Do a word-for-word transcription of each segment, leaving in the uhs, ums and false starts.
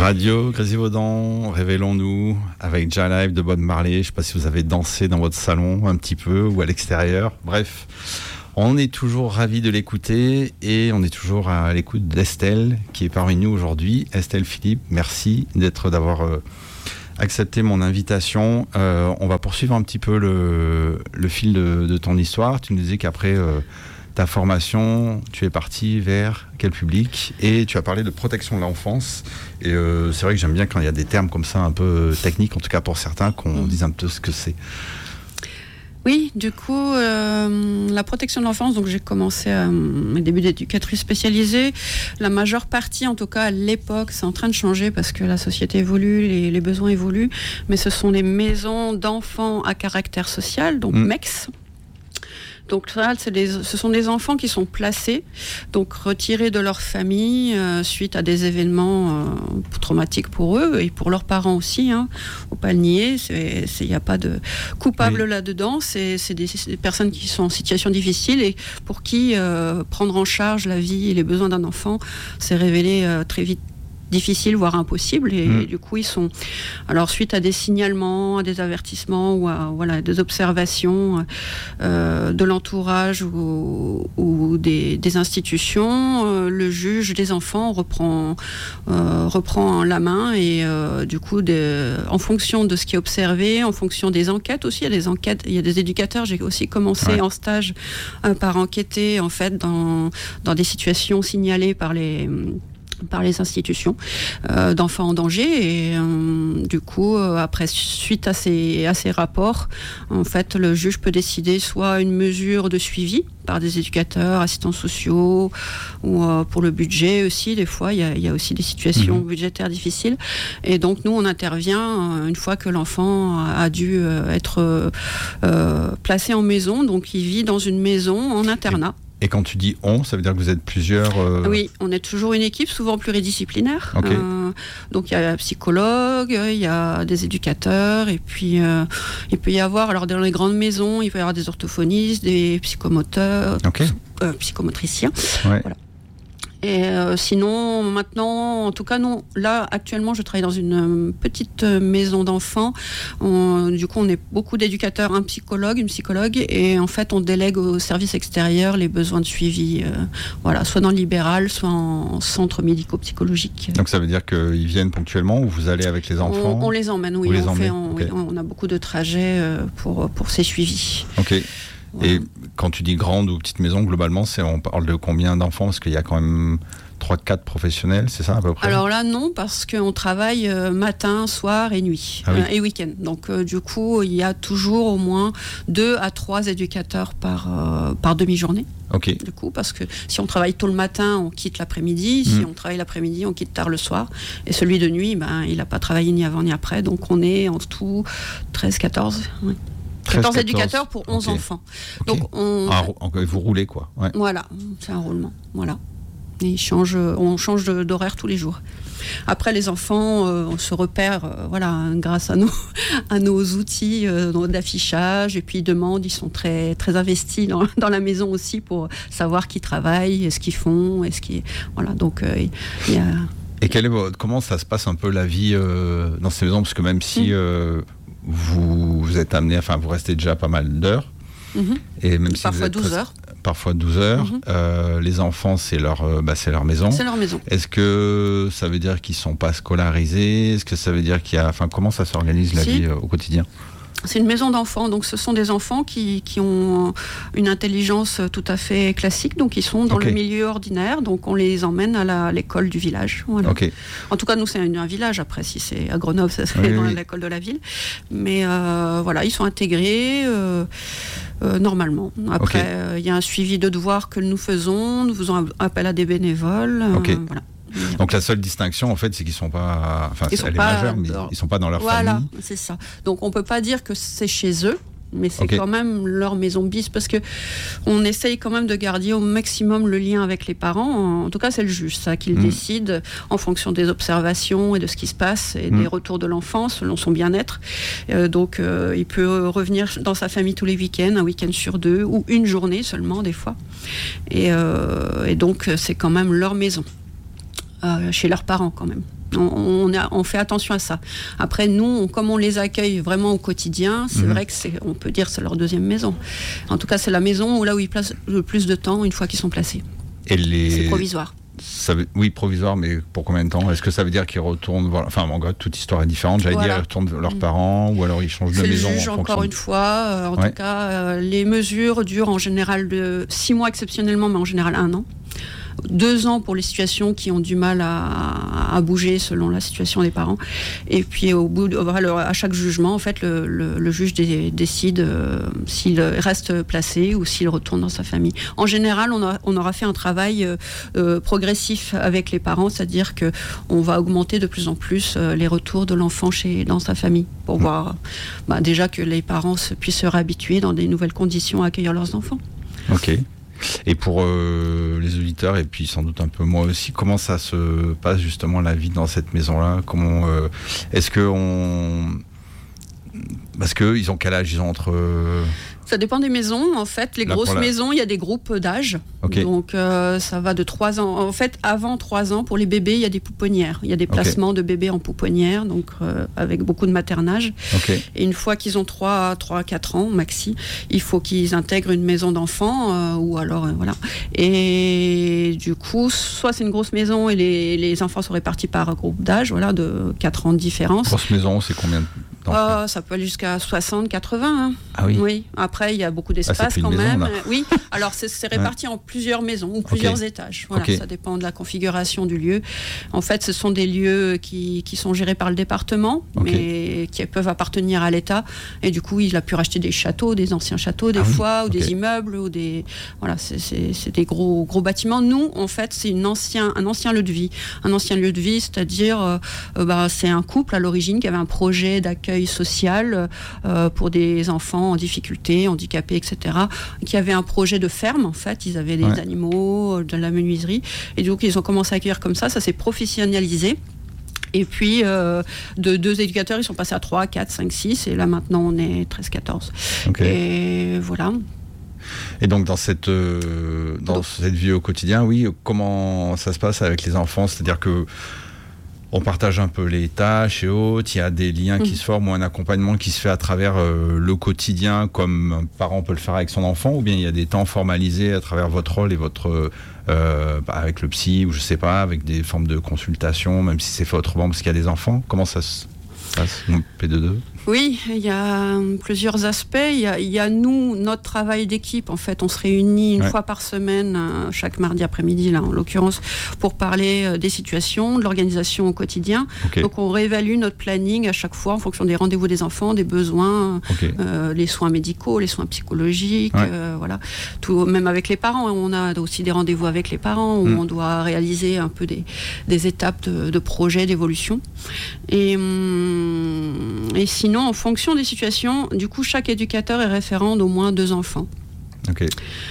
Radio Grésivaudan, révélons-nous avec J-Live de Bob Marley. Je ne sais pas si vous avez dansé dans votre salon un petit peu ou à l'extérieur. Bref, on est toujours ravis de l'écouter et on est toujours à l'écoute d'Estelle qui est parmi nous aujourd'hui. Estelle Philippe, merci d'être, d'avoir euh, accepté mon invitation. Euh, on va poursuivre un petit peu le, le fil de, de ton histoire. Tu nous disais qu'après euh, ta formation, tu es parti vers quel public? Et tu as parlé de protection de l'enfance. Et euh, c'est vrai que j'aime bien quand il y a des termes comme ça un peu techniques, en tout cas pour certains, qu'on mmh. dise un peu ce que c'est. Oui, du coup, euh, la protection de l'enfance, donc j'ai commencé à mes débuts d'éducatrice spécialisée. La majeure partie, en tout cas à l'époque, c'est en train de changer parce que la société évolue, les, les besoins évoluent, mais ce sont des maisons d'enfants à caractère social, donc mmh. M E C. Donc ça, c'est des, ce sont des enfants qui sont placés, donc retirés de leur famille euh, suite à des événements euh, traumatiques pour eux et pour leurs parents aussi. Hein. Faut pas le nier, il n'y a pas de coupable oui. là-dedans. C'est, c'est, des, c'est des personnes qui sont en situation difficile et pour qui euh, prendre en charge la vie et les besoins d'un enfant s'est révélé euh, très vite difficile, voire impossible, et, mmh. et du coup ils sont, alors suite à des signalements, à des avertissements ou à voilà, des observations euh, de l'entourage ou, ou des, des institutions, euh, le juge des enfants reprend, euh, reprend la main et euh, du coup de, en fonction de ce qui est observé, en fonction des enquêtes aussi, il y a des enquêtes, il y a des éducateurs, j'ai aussi commencé ouais. en stage euh, par enquêter en fait dans, dans des situations signalées par les par les institutions euh, d'enfants en danger et euh, du coup euh, après suite à ces, à ces rapports en fait le juge peut décider soit une mesure de suivi par des éducateurs, assistants sociaux ou euh, pour le budget aussi des fois il y a, il y a aussi des situations mmh. budgétaires difficiles et donc nous on intervient euh, une fois que l'enfant a, a dû euh, être euh, placé en maison, donc il vit dans une maison en internat. Et quand tu dis « on », ça veut dire que vous êtes plusieurs euh... Oui, on est toujours une équipe, souvent pluridisciplinaire. Okay. Euh, donc il y a un psychologue, il y a des éducateurs, et puis euh, il peut y avoir, alors dans les grandes maisons, il peut y avoir des orthophonistes, des psychomoteurs, okay. euh, psychomotriciens. Ouais. Voilà. Et euh, sinon, maintenant, en tout cas, nous, là, actuellement, je travaille dans une euh, petite euh, maison d'enfants. On, du coup, on est beaucoup d'éducateurs, un psychologue, une psychologue, et en fait, on délègue au service extérieur les besoins de suivi, euh, voilà, soit dans le libéral, soit en centre médico-psychologique. Donc, ça veut dire qu'ils viennent ponctuellement ou vous allez avec les enfants? On, on les emmène, oui. Vous les on, emmenez, fait, on, okay. oui, on a beaucoup de trajets euh, pour, pour ces suivis. Ok. Voilà. Et quand tu dis grande ou petite maison, globalement, c'est, on parle de combien d'enfants? Parce qu'il y a quand même trois quatre professionnels, c'est ça à peu près? Alors là, non, parce qu'on travaille euh, matin, soir et nuit, ah oui. euh, et week-end. Donc, euh, du coup, il y a toujours au moins deux à trois éducateurs par, euh, par demi-journée. Ok. Du coup, parce que si on travaille tôt le matin, on quitte l'après-midi. Si mmh. on travaille l'après-midi, on quitte tard le soir. Et celui de nuit, ben, il n'a pas travaillé ni avant ni après. Donc, on est en tout treize quatorze. Oui. quatorze éducateurs pour onze okay. enfants. Okay. Donc on... ah, vous roulez quoi. Ouais. Voilà, c'est un roulement. Voilà. Et il change, on change de, d'horaire tous les jours. Après, les enfants, euh, on se repère euh, voilà, grâce à nos, à nos outils euh, d'affichage. Et puis, ils demandent, ils sont très, très investis dans, dans la maison aussi pour savoir qui travaille, ce qu'ils font. Est-ce qu'ils... Voilà, donc, euh, il y a... Et quel est votre, comment ça se passe un peu la vie euh, dans ces maisons? Parce que même si... Mmh. Euh, Vous, vous êtes amené, enfin vous restez déjà pas mal d'heures. Mmh. Et même si parfois vous êtes douze heures. Parfois douze heures. Mmh. Euh, les enfants, c'est leur, euh, bah, c'est leur maison. C'est leur maison. Est-ce que ça veut dire qu'ils ne sont pas scolarisés? Est-ce que ça veut dire qu'il y a... Enfin, comment ça s'organise la si. vie euh, au quotidien? C'est une maison d'enfants, donc ce sont des enfants qui, qui ont une intelligence tout à fait classique, donc ils sont dans okay. le milieu ordinaire, donc on les emmène à, la, à l'école du village. Voilà. Okay. En tout cas, nous, c'est un, un village, après, si c'est à Grenoble, ça serait oui, dans oui. l'école de la ville. Mais euh, voilà, ils sont intégrés euh, euh, normalement. Après, il okay. euh, y a un suivi de devoirs que nous faisons, nous faisons appel à des bénévoles. Okay. Euh, voilà. Donc la seule distinction en fait c'est qu'ils sont pas, enfin ils sont elle pas est majeure mais dans... ils sont pas dans leur voilà, famille. Voilà, c'est ça. Donc on peut pas dire que c'est chez eux, mais c'est okay. quand même leur maison bis parce que on essaye quand même de garder au maximum le lien avec les parents. En tout cas c'est le juge ça qui le mmh. décide en fonction des observations et de ce qui se passe et mmh. des retours de l'enfant selon son bien-être. Euh, donc euh, il peut revenir dans sa famille tous les week-ends, un week-end sur deux ou une journée seulement des fois. Et, euh, et donc c'est quand même leur maison. Euh, chez leurs parents quand même. On, on, a, on fait attention à ça. Après, nous, on, comme on les accueille vraiment au quotidien, c'est mmh. vrai que c'est, on peut dire que c'est leur deuxième maison. En tout cas, c'est la maison où, là où ils passent le plus de temps une fois qu'ils sont placés. Et les... C'est provisoire. Ça veut... Oui, provisoire, mais pour combien de temps ? Est-ce que ça veut dire qu'ils retournent voir... Enfin, en gros, toute histoire est différente. J'allais voilà. dire, ils retournent vers leurs parents ou alors ils changent de c'est maison. Le juge, en encore fonction... une fois. Euh, en ouais. tout cas, euh, les mesures durent en général de six mois exceptionnellement, mais en général un an. Deux ans pour les situations qui ont du mal à, à bouger selon la situation des parents. Et puis au bout de, à chaque jugement, en fait, le, le, le juge dé, décide euh, s'il reste placé ou s'il retourne dans sa famille. En général, on, a, on aura fait un travail euh, progressif avec les parents, c'est-à-dire que on va augmenter de plus en plus euh, les retours de l'enfant chez dans sa famille pour mmh. voir bah, déjà que les parents se, puissent se réhabituer dans des nouvelles conditions à accueillir leurs enfants. Ok. Et pour euh, les auditeurs, et puis sans doute un peu moi aussi, comment ça se passe justement la vie dans cette maison-là ? Comment euh, est-ce que on... Parce qu'ils ont quel âge ? Ils ont entre... Euh... Ça dépend des maisons. En fait, les Là, grosses la... maisons, il y a des groupes d'âge. Okay. Donc, euh, ça va de trois ans. En fait, avant trois ans, pour les bébés, il y a des pouponnières. Il y a des placements okay. de bébés en pouponnière, donc euh, avec beaucoup de maternage. Okay. Et une fois qu'ils ont trois à quatre ans, maxi, il faut qu'ils intègrent une maison d'enfants, euh, ou alors, euh, voilà. Et du coup, soit c'est une grosse maison et les, les enfants sont répartis par groupe d'âge, voilà, de quatre ans de différence. Grosse maison, c'est combien de... Euh, ça peut aller jusqu'à soixante, quatre-vingts. Hein. Ah oui. Oui. Après, il y a beaucoup d'espace ah, quand maison, même. Là. Oui. Alors, c'est, c'est réparti ouais. en plusieurs maisons ou plusieurs okay. étages. Voilà. Okay. Ça dépend de la configuration du lieu. En fait, ce sont des lieux qui, qui sont gérés par le département, okay. mais qui peuvent appartenir à l'État. Et du coup, il a pu racheter des châteaux, des anciens châteaux, des ah, fois, oui. ou okay. des immeubles, ou des. Voilà, c'est, c'est, c'est des gros, gros bâtiments. Nous, en fait, c'est une ancien, un ancien lieu de vie. Un ancien lieu de vie, c'est-à-dire, euh, euh, bah, c'est un couple à l'origine qui avait un projet d'accueil social. Euh, pour des enfants en difficulté, handicapés, et cetera, qui avaient un projet de ferme, en fait. Ils avaient des ouais. animaux, de la menuiserie. Et donc, ils ont commencé à accueillir comme ça. Ça s'est professionnalisé. Et puis, euh, de deux éducateurs, ils sont passés à trois, quatre, cinq, six. Et là, maintenant, on est treize, quatorze. Okay. Et voilà. Et donc, dans cette, euh, dans donc, cette vie au quotidien, oui, comment ça se passe avec les enfants ? C'est-à-dire que on partage un peu les tâches et autres, il y a des liens mmh. qui se forment ou un accompagnement qui se fait à travers euh, le quotidien comme un parent peut le faire avec son enfant, ou bien il y a des temps formalisés à travers votre rôle et votre euh, bah, avec le psy ou je sais pas, avec des formes de consultation, même si c'est fait autrement parce qu'il y a des enfants. Comment ça se passe, P deux deux ? Oui, il y a plusieurs aspects. Il y a, il y a nous, notre travail d'équipe. En fait, on se réunit une ouais. fois par semaine, chaque mardi après-midi, là, en l'occurrence, pour parler des situations, de l'organisation au quotidien. Okay. Donc, on réévalue notre planning à chaque fois en fonction des rendez-vous des enfants, des besoins, okay. euh, les soins médicaux, les soins psychologiques, ouais. euh, voilà. Tout, même avec les parents, on a aussi des rendez-vous avec les parents où mm. on doit réaliser un peu des, des étapes de, de projet, d'évolution. Et, hum, et sinon, en fonction des situations, du coup, chaque éducateur est référent d'au moins deux enfants. Ok.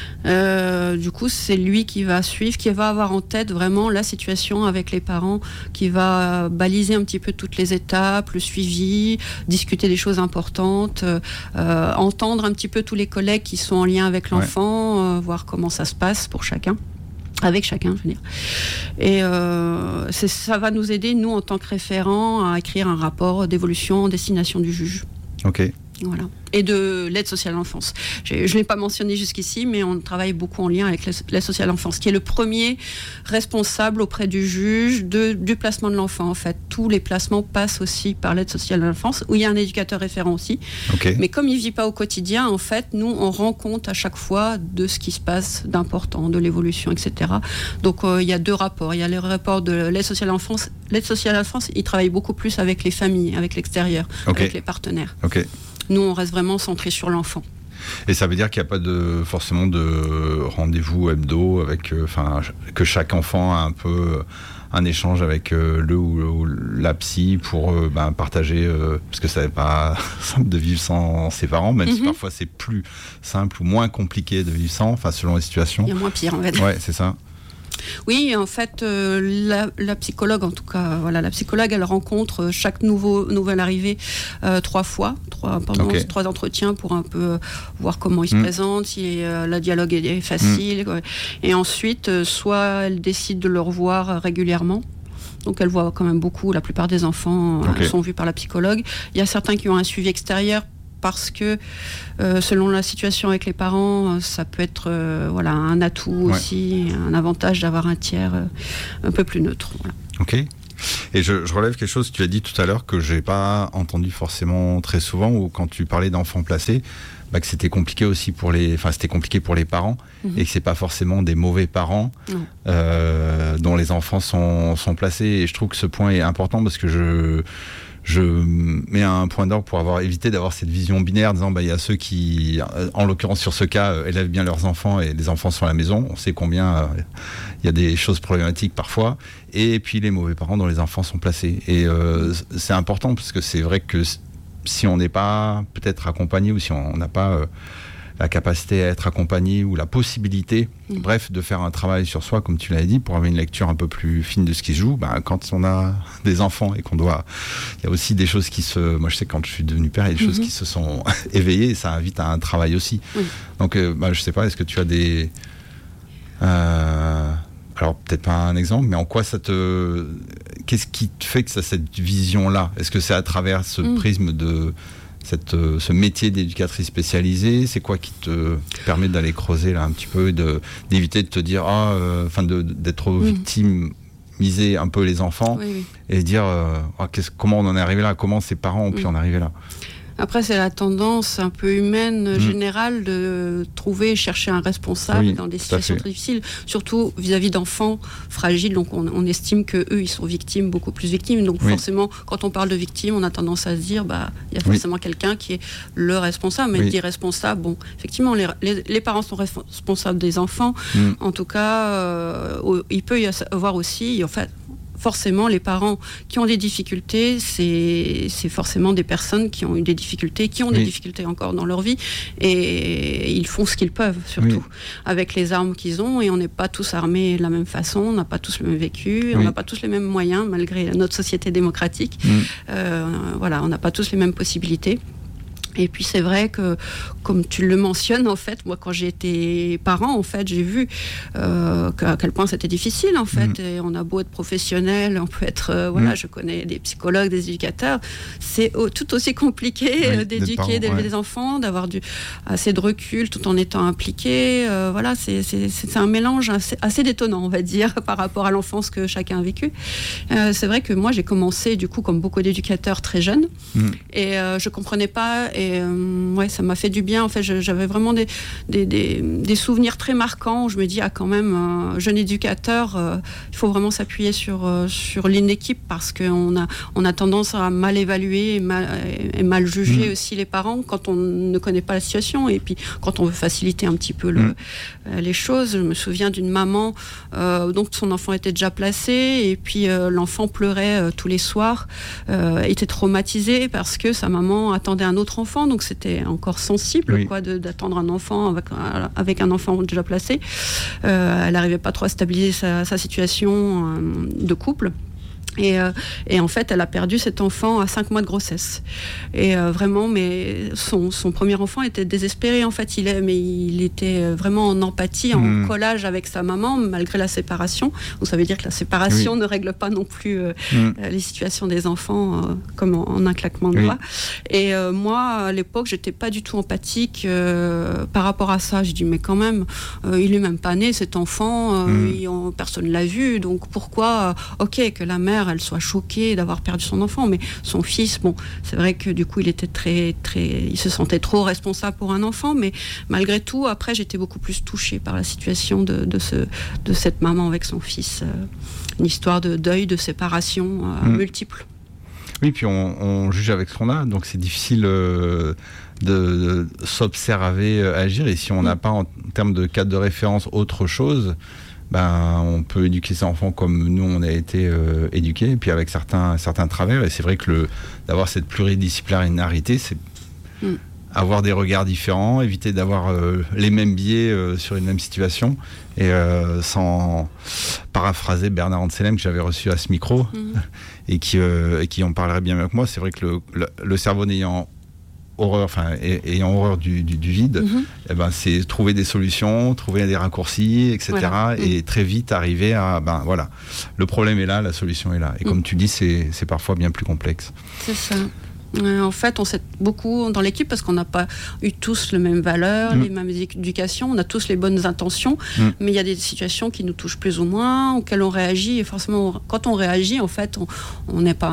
Euh, du coup, c'est lui qui va suivre, qui va avoir en tête vraiment la situation avec les parents, qui va baliser un petit peu toutes les étapes, le suivi, discuter des choses importantes, euh, entendre un petit peu tous les collègues qui sont en lien avec l'enfant, ouais. euh, voir comment ça se passe pour chacun. Avec chacun, je veux dire. Et euh, c'est, ça va nous aider, nous, en tant que référents, à écrire un rapport d'évolution en destination du juge. Ok. Voilà. Et de l'aide sociale à l'enfance. Je ne l'ai pas mentionné jusqu'ici, mais on travaille beaucoup en lien avec l'aide sociale à l'enfance, qui est le premier responsable auprès du juge de, du placement de l'enfant. En fait, tous les placements passent aussi par l'aide sociale à l'enfance, où il y a un éducateur référent aussi. Okay. Mais comme il ne vit pas au quotidien, en fait, nous, on rend compte à chaque fois de ce qui se passe d'important, de l'évolution, et cetera. Donc, euh, il y a deux rapports. Il y a le rapport de l'aide sociale à l'enfance. L'aide sociale à l'enfance, il travaille beaucoup plus avec les familles, avec l'extérieur, okay. avec les partenaires. Ok. Nous, on reste vraiment centré sur l'enfant. Et ça veut dire qu'il n'y a pas de, forcément de rendez-vous hebdo, avec, enfin, euh, que chaque enfant a un peu un échange avec euh, le ou, ou la psy pour euh, ben, partager, euh, parce que ça n'est pas simple de vivre sans ses parents, même mm-hmm. si parfois c'est plus simple ou moins compliqué de vivre sans, enfin selon les situations. Il y a moins pire, en fait. Ouais, c'est ça. Oui, en fait, euh, la, la psychologue, en tout cas, voilà, la psychologue, elle rencontre chaque nouveau, nouvel arrivé euh, trois fois, trois, pendant okay. trois entretiens pour un peu euh, voir comment il se mmh. présente, si euh, le dialogue est facile. Mmh. Et ensuite, euh, soit elle décide de le revoir régulièrement. Donc elle voit quand même beaucoup, la plupart des enfants okay. sont vus par la psychologue. Il y a certains qui ont un suivi extérieur parce que euh, selon la situation avec les parents, ça peut être euh, voilà, un atout ouais. aussi, un avantage d'avoir un tiers euh, un peu plus neutre. Voilà. Ok. Et je, je relève quelque chose que tu as dit tout à l'heure que je n'ai pas entendu forcément très souvent, ou quand tu parlais d'enfants placés, bah que c'était compliqué aussi pour les, enfin c'était compliqué pour les parents mmh. et que c'est pas forcément des mauvais parents mmh. euh, dont les enfants sont, sont placés. Et je trouve que ce point est important parce que je je mets un point d'ordre pour avoir évité d'avoir cette vision binaire disant bah il y a ceux qui, en l'occurrence sur ce cas, euh, élèvent bien leurs enfants et les enfants sont à la maison. On sait combien il euh, y a des choses problématiques parfois. Et puis les mauvais parents dont les enfants sont placés. Et euh, c'est important parce que c'est vrai que si on n'est pas peut-être accompagné ou si on n'a pas euh, la capacité à être accompagné ou la possibilité, mmh. bref, de faire un travail sur soi, comme tu l'as dit, pour avoir une lecture un peu plus fine de ce qui se joue, ben, quand on a des enfants et qu'on doit... Il y a aussi des choses qui se... Moi, je sais, quand je suis devenu père, il y a des mmh. choses qui se sont éveillées et ça invite à un travail aussi. Mmh. Donc, euh, ben, je sais pas, est-ce que tu as des... Euh... Alors, peut-être pas un exemple, mais en quoi ça te... Qu'est-ce qui te fait que ça a cette vision-là ? Est-ce que c'est à travers ce mmh. prisme de... Cette, euh, ce métier d'éducatrice spécialisée, c'est quoi qui te permet d'aller creuser là un petit peu et de, d'éviter de te dire, ah, euh, enfin de, d'être mmh. victimiser un peu les enfants oui, oui. et dire euh, ah, qu'est-ce, comment on en est arrivé là, comment ses parents ont mmh. pu en arriver là. Après, c'est la tendance un peu humaine, mmh. générale, de trouver, chercher un responsable oui, dans des situations très difficiles, surtout vis-à-vis d'enfants fragiles. Donc, on, on estime qu'eux, ils sont victimes, beaucoup plus victimes. Donc, oui. forcément, quand on parle de victimes, on a tendance à se dire, bah, il y a forcément oui. quelqu'un qui est le responsable. Mais oui. dit responsable, bon, effectivement, les, les, les parents sont responsables des enfants. Mmh. En tout cas, euh, il peut y avoir aussi, en fait, forcément, les parents qui ont des difficultés, c'est, c'est forcément des personnes qui ont eu des difficultés, qui ont oui. des difficultés encore dans leur vie, et ils font ce qu'ils peuvent, surtout, oui. avec les armes qu'ils ont, et on n'est pas tous armés de la même façon, on n'a pas tous le même vécu, oui. on n'a pas tous les mêmes moyens, malgré notre société démocratique. Mm. Euh, voilà, on n'a pas tous les mêmes possibilités. Et puis c'est vrai que, comme tu le mentionnes, en fait, moi quand j'ai été parent, en fait, j'ai vu euh, à quel point c'était difficile, en fait. Mmh. Et on a beau être professionnel, on peut être, euh, voilà, mmh. je connais des psychologues, des éducateurs, c'est au, tout aussi compliqué oui, euh, d'éduquer, parents, d'élever ouais. des enfants, d'avoir du, assez de recul tout en étant impliqué. Euh, voilà, c'est, c'est, c'est un mélange assez, assez détonnant, on va dire, par rapport à l'enfance que chacun a vécue. Euh, c'est vrai que moi j'ai commencé, du coup, comme beaucoup d'éducateurs, très jeunes, mmh. et euh, je comprenais pas. Et euh, ouais, ça m'a fait du bien. En fait, je, j'avais vraiment des, des, des, des souvenirs très marquants où je me dis, ah, quand même, euh, jeune éducateur, euh, il faut vraiment s'appuyer sur, euh, sur une équipe parce qu'on a, on a tendance à mal évaluer et mal, et mal juger mmh. aussi les parents quand on ne connaît pas la situation et puis quand on veut faciliter un petit peu le, mmh. euh, les choses. Je me souviens d'une maman, euh, donc son enfant était déjà placé et puis euh, l'enfant pleurait euh, tous les soirs, euh, était traumatisé parce que sa maman attendait un autre enfant. Donc c'était encore sensible oui. quoi, de, d'attendre un enfant avec, avec un enfant déjà placé. Euh, elle n'arrivait pas trop à stabiliser sa, sa situation euh, de couple. Et, euh, et en fait, elle a perdu cet enfant à cinq mois de grossesse. Et euh, vraiment, mais son, son premier enfant était désespéré. En fait, il est, mais il était vraiment en empathie, en mmh. collage avec sa maman, malgré la séparation. Donc, ça veut dire que la séparation oui. ne règle pas non plus euh, mmh. les situations des enfants euh, comme en, en un claquement de doigts. Oui. Et euh, moi, à l'époque, j'étais pas du tout empathique euh, par rapport à ça. Je dis, mais quand même, euh, il est même pas né, cet enfant. Euh, mmh. il, on, personne l'a vu. Donc, pourquoi, euh, ok, que la mère elle soit choquée d'avoir perdu son enfant, mais son fils, bon, c'est vrai que du coup il était très, très, il se sentait trop responsable pour un enfant, mais malgré tout, après j'étais beaucoup plus touchée par la situation de, de, ce, de cette maman avec son fils, euh, une histoire de deuil, de séparation euh, mmh. multiple. Oui, puis on, on juge avec ce qu'on a, donc c'est difficile euh, de, de s'observer euh, agir, et si on n'a mmh. pas en termes de cadre de référence autre chose, ben, on peut éduquer ses enfants comme nous on a été euh, éduqués, et puis avec certains, certains travers. Et c'est vrai que le, d'avoir cette pluridisciplinarité, c'est mm. avoir des regards différents, éviter d'avoir euh, les mêmes biais euh, sur une même situation. Et euh, sans paraphraser Bernard Anselm, que j'avais reçu à ce micro, mm. et, qui, euh, et qui en parlerait bien mieux que moi, c'est vrai que le, le, le cerveau n'ayant horreur, enfin, ayant horreur du, du, du vide, mm-hmm. eh ben, c'est trouver des solutions, trouver des raccourcis, et cetera. Voilà. Et mm. très vite arriver à, ben voilà, le problème est là, la solution est là. Et mm. comme tu dis, c'est, c'est parfois bien plus complexe. C'est ça. En fait, on s'aide beaucoup dans l'équipe parce qu'on n'a pas eu tous les mêmes valeurs, mmh. les mêmes éducations, on a tous les bonnes intentions, mmh. mais il y a des situations qui nous touchent plus ou moins, auxquelles on réagit. Et forcément, quand on réagit, en fait, on n'est pas